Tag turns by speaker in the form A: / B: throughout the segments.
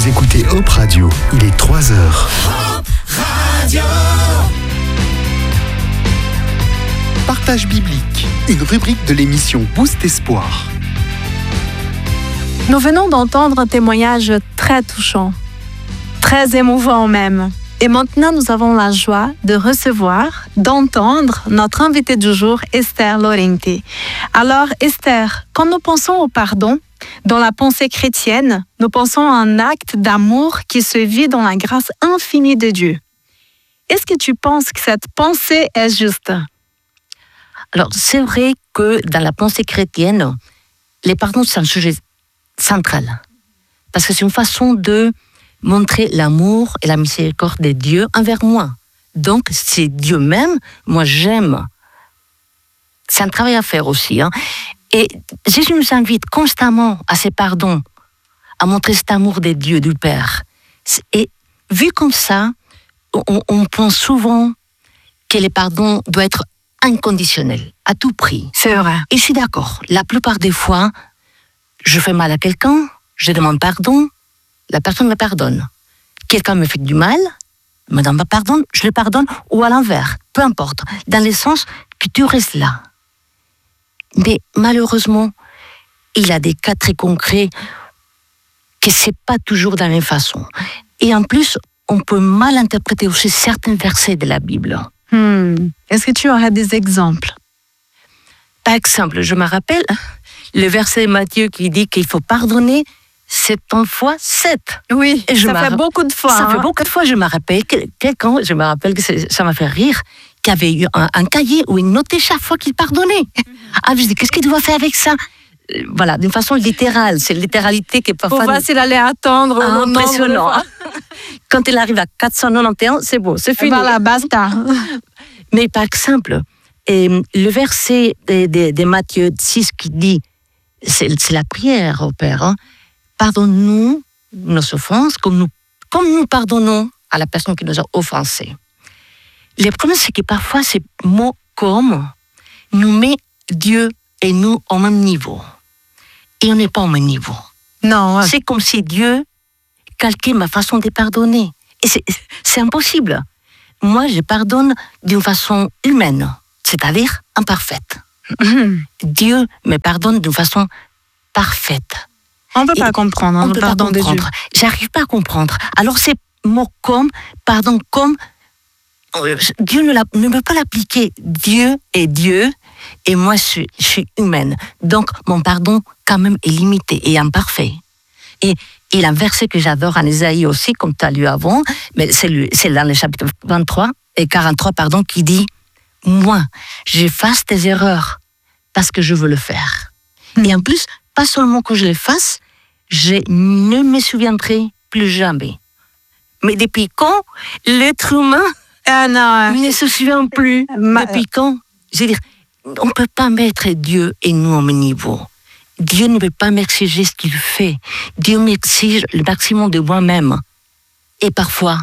A: écoutez Hope Radio, il est 3h.
B: Hope Radio.
A: Partage biblique, une rubrique de l'émission Boost Espoir.
C: Nous venons d'entendre un témoignage très touchant, très émouvant même. Et maintenant, nous avons la joie de recevoir, d'entendre notre invitée du jour, Esther Lorente. Alors, Esther, quand nous pensons au pardon, dans la pensée chrétienne, nous pensons à un acte d'amour qui se vit dans la grâce infinie de Dieu. Est-ce que tu penses que cette pensée est juste?
D: Alors, c'est vrai que dans la pensée chrétienne, les pardons, c'est un sujet central. Parce que c'est une façon de montrer l'amour et la miséricorde de Dieu envers moi. Donc, c'est Dieu même, moi j'aime. C'est un travail à faire aussi. Et Jésus nous invite constamment à ces pardons, à montrer cet amour de Dieu, du Père. Et vu comme ça, on pense souvent que les pardons doivent être inconditionnels, à tout prix.
C: C'est vrai.
D: Et je suis d'accord. La plupart des fois, je fais mal à quelqu'un, je demande pardon, la personne me pardonne. Quelqu'un me fait du mal, me demande pardon, je le pardonne, ou à l'envers, peu importe, dans le sens que tu restes là. Mais malheureusement, il y a des cas très concrets que c'est pas toujours de la même façon. Et en plus, on peut mal interpréter aussi certains versets de la Bible.
C: Est-ce que tu aurais des exemples?
D: Par exemple, je me rappelle le verset de Matthieu qui dit qu'il faut pardonner 70 fois 7.
C: Oui,
D: et
C: ça fait beaucoup de fois.
D: Ça fait beaucoup de fois. Je me rappelle que ça m'a fait rire, qu'il y avait eu un cahier où il notait chaque fois qu'il pardonnait. Ah, je dis, qu'est-ce qu'il doit faire avec ça? Voilà, d'une façon littérale. C'est littéralité qui est parfois...
C: Pour voir s'il allait attendre.
D: Impressionnant. Quand il arrive à 491, c'est beau, c'est fini.
C: Voilà, basta.
D: Mais par exemple, le verset de Matthieu 6 qui dit, c'est la prière au Père, pardonne-nous nos offenses comme nous pardonnons à la personne qui nous a offensés. Le problème, c'est que parfois, ces mots comme nous met Dieu et nous au même niveau. Et on n'est pas au même niveau.
C: Non.
D: C'est comme si Dieu calquait ma façon de pardonner. Et c'est impossible. Moi, je pardonne d'une façon humaine, c'est-à-dire imparfaite. Dieu me pardonne d'une façon parfaite.
C: On ne peut pas comprendre le pardon de Dieu.
D: J'arrive pas à comprendre. Alors ces mots comme, pardon comme, Dieu ne peut pas l'appliquer. Dieu est Dieu et moi je suis humaine. Donc mon pardon quand même est limité et imparfait. Et il y a un verset que j'adore en Ésaïe aussi, comme tu as lu avant, mais c'est dans le chapitre 23 et 43, qui dit « Moi, j'efface tes erreurs parce que je veux le faire. » Et en plus, pas seulement que je le fasse, je ne me souviendrai plus jamais. Mais depuis quand l'être humain ne se souvient plus? Depuis quand? Je veux dire, on ne peut pas mettre Dieu et nous au même niveau. Dieu ne peut pas m'exiger ce qu'il fait. Dieu m'exige le maximum de moi-même. Et parfois,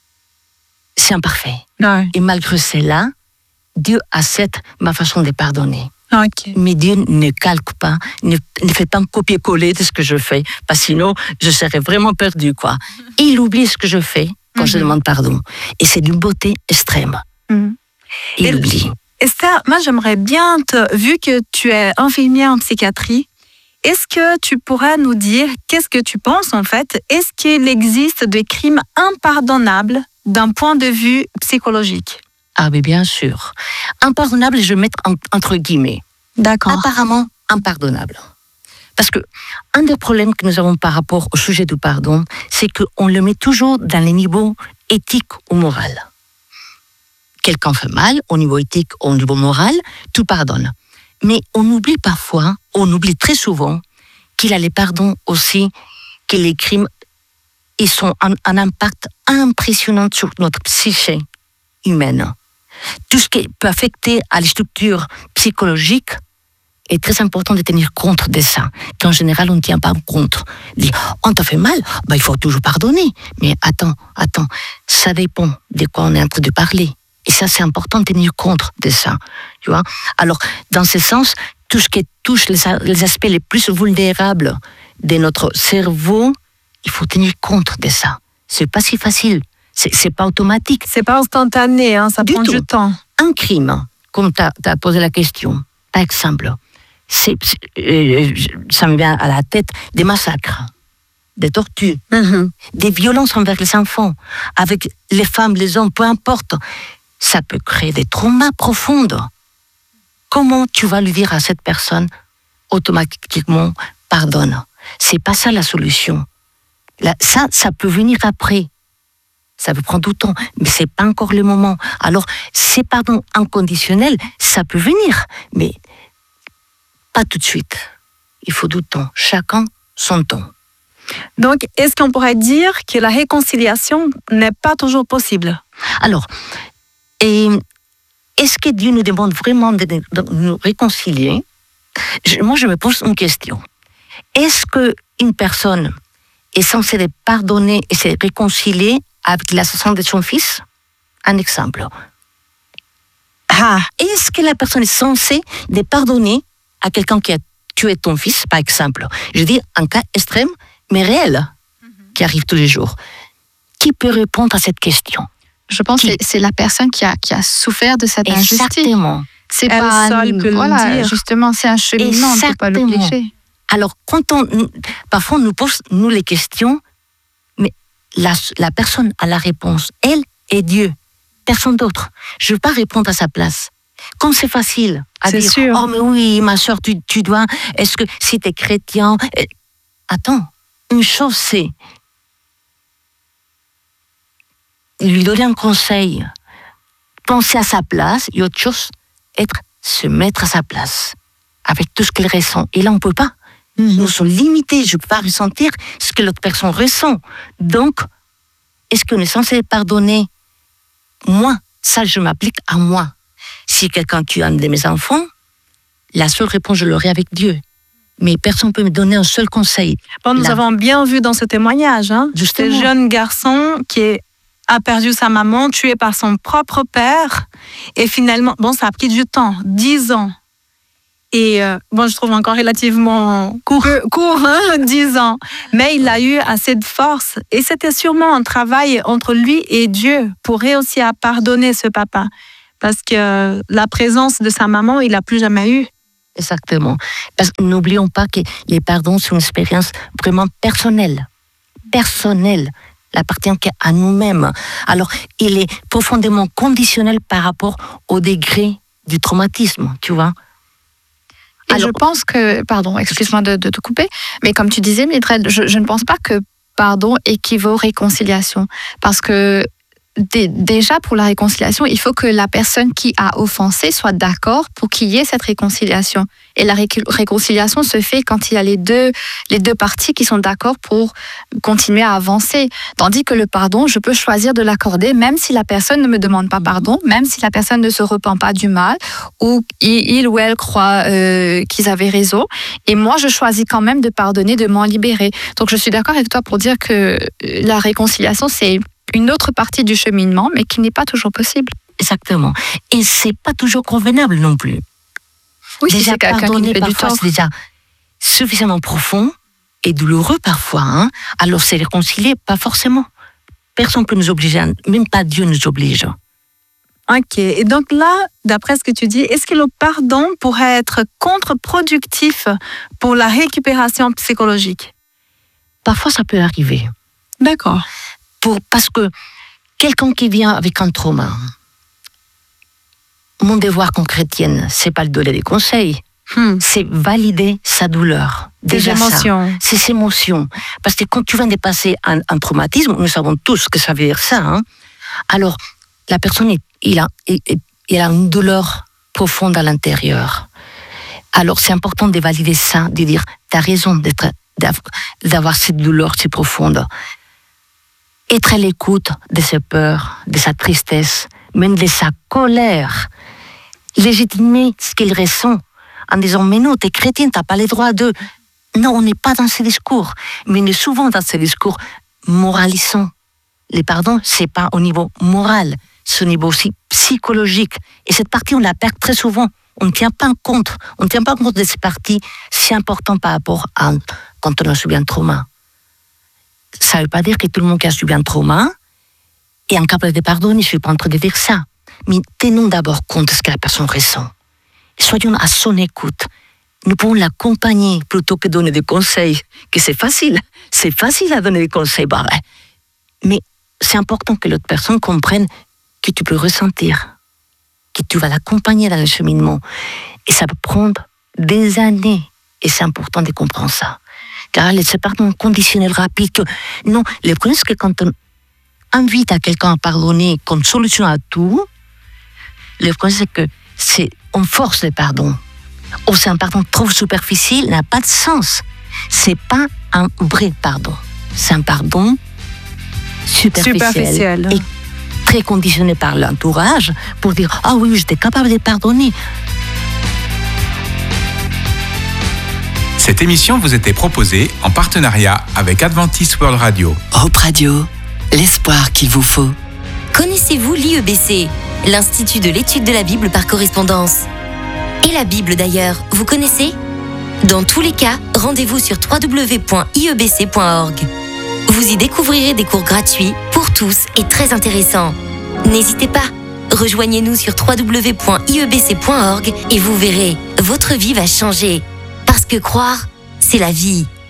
D: c'est imparfait.
C: Ouais.
D: Et malgré cela, Dieu accepte ma façon de pardonner.
C: Okay.
D: Mais Dieu ne calque pas, ne fait pas un copier-coller de ce que je fais, parce que sinon, je serais vraiment perdue, quoi. Et il oublie ce que je fais quand je demande pardon. Et c'est d'une beauté extrême. Il oublie.
C: Esther, moi, j'aimerais bien, vu que tu es infirmière en psychiatrie, est-ce que tu pourras nous dire qu'est-ce que tu penses, en fait? Est-ce qu'il existe des crimes impardonnables d'un point de vue psychologique?
D: Ah, mais bien sûr. Impardonnable, je vais mettre entre guillemets.
C: D'accord.
D: Apparemment, impardonnable. Parce que un des problèmes que nous avons par rapport au sujet du pardon, c'est qu'on le met toujours dans les niveaux éthiques ou moral. Quelqu'un fait mal, au niveau éthique ou au niveau moral, tout pardonne. Mais on oublie parfois, on oublie très souvent, qu'il a les pardons aussi, que les crimes, ils ont un impact impressionnant sur notre psyché humaine. Tout ce qui peut affecter à la structure psychologique est très important de tenir compte de ça. Qu'en général, on ne tient pas compte. On t'a fait mal, il faut toujours pardonner. Mais attends, ça dépend de quoi on est en train de parler. Et ça, c'est important de tenir compte de ça. Tu vois? Alors, dans ce sens, tout ce qui touche les aspects les plus vulnérables de notre cerveau il faut tenir compte de ça. C'est pas si facile. C'est pas automatique.
C: C'est pas instantané, hein, ça prend du temps.
D: Un crime, comme tu as posé la question, par exemple, ça me vient à la tête des massacres, des tortures, des violences envers les enfants, avec les femmes, les hommes, peu importe. Ça peut créer des traumas profonds. Comment tu vas lui dire à cette personne automatiquement pardonne? C'est pas ça la solution. Ça peut venir après. Ça peut prendre du temps, mais c'est pas encore le moment. Alors, ces pardons inconditionnels, ça peut venir, mais pas tout de suite. Il faut du temps. Chacun son temps.
C: Donc, est-ce qu'on pourrait dire que la réconciliation n'est pas toujours possible?
D: Alors, est-ce que Dieu nous demande vraiment de nous réconcilier? Moi, je me pose une question. Est-ce qu'une personne est censée de pardonner et se réconcilier avec l'assassin de son fils? Un exemple. Est-ce que la personne est censée de pardonner à quelqu'un qui a tué ton fils, par exemple? Je dis un cas extrême, mais réel, qui arrive tous les jours. Qui peut répondre à cette question?
E: Je pense que c'est la personne qui a souffert de cette injustice.
D: Exactement.
E: C'est pas
C: seule peut le dire.
E: Justement, c'est un cheminement, on ne peut pas l'obliger.
D: Alors, parfois on nous pose, les questions, mais la personne a la réponse. Elle et Dieu, personne d'autre. Je ne veux pas répondre à sa place. Comme c'est facile à dire,
C: sûr.
D: Oh, mais oui, ma soeur, tu dois, est-ce que si tu es chrétien... Attends, une chose c'est lui donner un conseil, penser à sa place, et autre chose, se mettre à sa place, avec tout ce qu'elle ressent. Et là, on ne peut pas. Nous sommes limités, je ne peux pas ressentir ce que l'autre personne ressent. Donc, est-ce qu'on est censé pardonner? Moi, ça, je m'applique à moi. Si quelqu'un tue un de mes enfants, la seule réponse, je l'aurai avec Dieu. Mais personne ne peut me donner un seul conseil.
C: Bon, nous avons bien vu dans ce témoignage, ce jeune garçon qui a perdu sa maman, tué par son propre père. Et finalement, ça a pris du temps, 10 ans. Et je trouve encore relativement court 10 ans. Mais il a eu assez de force. Et c'était sûrement un travail entre lui et Dieu pour réussir à pardonner ce papa. Parce que la présence de sa maman, il n'a plus jamais eu.
D: Exactement. Parce que n'oublions pas que les pardons sont une expérience vraiment personnelle. Personnelle. Il appartient qu'à nous-mêmes. Alors, il est profondément conditionnel par rapport au degré du traumatisme, tu vois.
E: Et je pense que, pardon, excuse-moi de te couper, mais comme tu disais, Mildred, je ne pense pas que pardon équivaut réconciliation. Parce que déjà, pour la réconciliation, il faut que la personne qui a offensé soit d'accord pour qu'il y ait cette réconciliation. Et la réconciliation se fait quand il y a les deux parties qui sont d'accord pour continuer à avancer. Tandis que le pardon, je peux choisir de l'accorder même si la personne ne me demande pas pardon, même si la personne ne se repent pas du mal, ou il ou elle croit qu'ils avaient raison. Et moi, je choisis quand même de pardonner, de m'en libérer. Donc, je suis d'accord avec toi pour dire que la réconciliation, c'est une autre partie du cheminement, mais qui n'est pas toujours possible.
D: Exactement. Et c'est pas toujours convenable non plus.
E: Oui,
D: déjà,
E: c'est quelqu'un qui fait du tort.
D: C'est déjà suffisamment profond et douloureux parfois. Alors, c'est réconcilier, pas forcément. Personne ne peut nous obliger, même pas Dieu nous oblige.
C: Ok. Et donc là, d'après ce que tu dis, est-ce que le pardon pourrait être contre-productif pour la récupération psychologique?
D: Parfois, ça peut arriver.
C: D'accord.
D: Parce que quelqu'un qui vient avec un trauma, mon devoir comme chrétienne, c'est pas le donner des conseils, c'est valider sa douleur.
C: Des émotions.
D: C'est ses émotions. Parce que quand tu viens de passer un traumatisme, nous savons tous ce que ça veut dire ça. Alors, la personne, il a une douleur profonde à l'intérieur. Alors, c'est important de valider ça, de dire, tu as raison d'avoir cette douleur si profonde. Être à l'écoute de ses peurs, de sa tristesse, même de sa colère. Légitimer ce qu'il ressent en disant « Mais non, t'es chrétien, t'as pas les droits de... » Non, on n'est pas dans ces discours, mais on est souvent dans ces discours moralisants. Les pardons, c'est pas au niveau moral, c'est au niveau aussi psychologique. Et cette partie, on la perd très souvent. On ne tient pas compte de cette partie si importante par rapport à quand on a subi un trauma. ça ne veut pas dire que tout le monde qui a subi un trauma est incapable de pardonner, je ne suis pas en train de dire ça. Mais tenons d'abord compte de ce que la personne ressent. Soyons à son écoute. Nous pouvons l'accompagner plutôt que donner des conseils, que c'est facile. C'est facile à donner des conseils. Bah ouais. Mais c'est important que l'autre personne comprenne que tu peux ressentir, que tu vas l'accompagner dans le cheminement. Et ça peut prendre des années. Et c'est important de comprendre ça. Car c'est pas un conditionnel rapide. Non, le problème, c'est que quand on invite à quelqu'un à pardonner comme solution à tout, le problème, c'est qu'on force le pardon. Ou c'est un pardon trop superficiel, n'a pas de sens. C'est pas un vrai pardon. C'est un pardon superficiel. Et très conditionné par l'entourage pour dire « Ah oui, j'étais capable de pardonner ».
F: Cette émission vous était proposée en partenariat avec Adventist World Radio.
B: Hope Radio, l'espoir qu'il vous faut.
G: Connaissez-vous l'IEBC, l'Institut de l'étude de la Bible par correspondance? Et la Bible d'ailleurs, vous connaissez? Dans tous les cas, rendez-vous sur www.iebc.org. Vous y découvrirez des cours gratuits pour tous et très intéressants. N'hésitez pas, rejoignez-nous sur www.iebc.org et vous verrez, votre vie va changer. Parce que croire, c'est la vie.